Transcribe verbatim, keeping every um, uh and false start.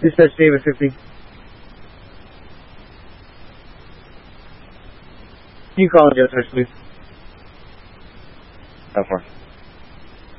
Dispatch David fifty. Can you call in dispatch, please? How far?